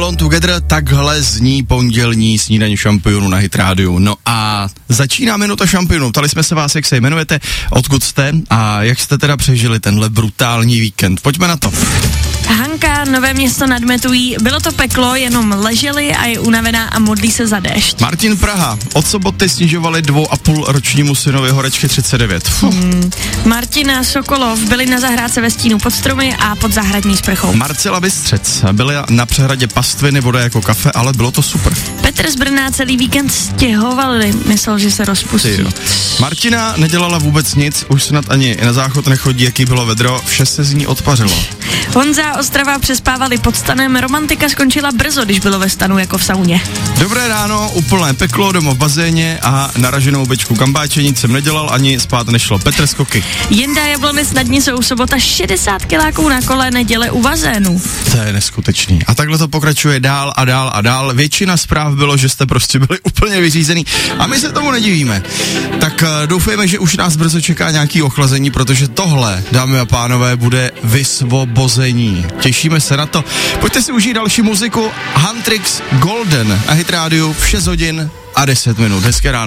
Alone Together, takhle zní pondělní snídaně šampionů na Hit Radio. No a začíná minuta šampionů. Ptali jsme se vás, jak se jmenujete, odkud jste a jak jste teda přežili tenhle brutální víkend. Pojďme na to. Hanka, Nové Město nad Metují, bylo to peklo, jenom leželi a je unavená a modlí se za déšť. Martin Praha, od soboty snižovali 2,5ročnímu synovi horečky 39. Martina Sokolov, byli na zahrádce ve stínu pod stromy a pod zahradní sprchou. Marcela Bystřec, byli na přehradě pastviny, voda jako kafe, ale bylo to super. Petr z Brna celý víkend stěhovali, myslel, že se rozpustí. Martina nedělala vůbec nic, už snad ani na záchod nechodí, jaký bylo vedro, vše se z ní odpařilo. Honza, Ostrava, přespávali pod stanem, romantika skončila brzo, když bylo ve stanu jako v sauně. Dobré ráno, úplné peklo, doma v bazéně a naraženou bečku kambáče, nic jsem nedělal, ani spát nešlo. Petr Skoky. Jenda, Jablonec nad Nisou, sobota 60 kiláků na kole, neděle u bazénu. To je neskutečný. A takhle to pokračuje dál a dál a dál. Většina zpráv bylo, že jste prostě byli úplně vyřízený a my se tomu nedivíme. Tak doufejme, že už nás brzo čeká nějaký ochlazení, protože tohle, dámy a pánové, bude vysvobození. Těšíme se na to. Pojďte si užít další muziku. Huntrix Golden a Hit Radio v 6 hodin a 10 minut. Hezké ráno.